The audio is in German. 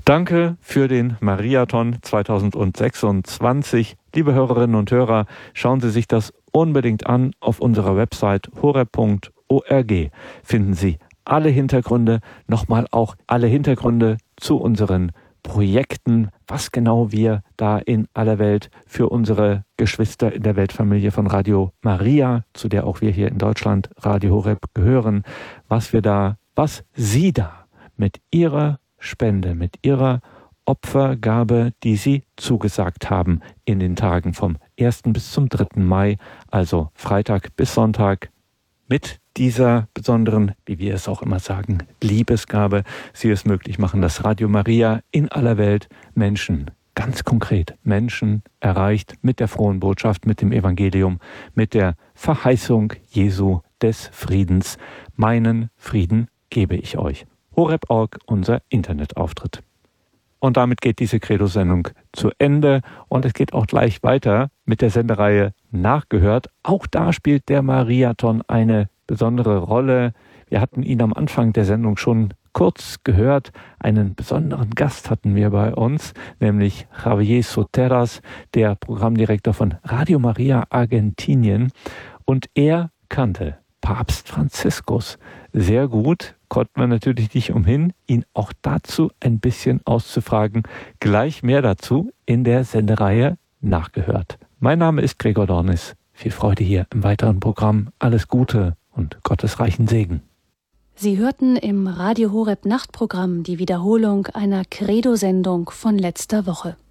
Danke für den Mariathon 2026. Liebe Hörerinnen und Hörer, schauen Sie sich das unbedingt an. Auf unserer Website horeb.org finden Sie alle Hintergründe, nochmal auch alle Hintergründe zu unseren Projekten, was genau wir da in aller Welt für unsere Geschwister in der Weltfamilie von Radio Maria, zu der auch wir hier in Deutschland Radio Horeb gehören, was Sie da mit Ihrer Spende, mit Ihrer Opfergabe, die Sie zugesagt haben in den Tagen vom 1. bis zum 3. Mai, also Freitag bis Sonntag, mit dieser besonderen, wie wir es auch immer sagen, Liebesgabe, Sie es möglich machen, dass Radio Maria in aller Welt Menschen, ganz konkret Menschen erreicht mit der frohen Botschaft, mit dem Evangelium, mit der Verheißung Jesu des Friedens. Meinen Frieden gebe ich euch. Horeb.org, unser Internetauftritt. Und damit geht diese Credo-Sendung zu Ende und es geht auch gleich weiter mit der Sendereihe Nachgehört. Auch da spielt der Mariathon eine besondere Rolle. Wir hatten ihn am Anfang der Sendung schon kurz gehört. Einen besonderen Gast hatten wir bei uns, nämlich Javier Soteras, der Programmdirektor von Radio Maria Argentinien. Und er kannte Papst Franziskus sehr gut, konnten wir natürlich nicht umhin, ihn auch dazu ein bisschen auszufragen. Gleich mehr dazu in der Sendereihe Nachgehört. Mein Name ist Gregor Dornis. Viel Freude hier im weiteren Programm. Alles Gute und Gottes reichen Segen. Sie hörten im Radio Horeb Nachtprogramm die Wiederholung einer Credo-Sendung von letzter Woche.